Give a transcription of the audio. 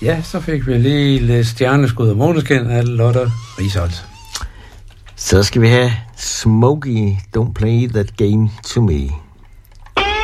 Ja, så fik vi lige lidt stjerneskud og måneskin af Lotte Risholdt. Så skal vi have Smokey, Don't Play That Game To Me.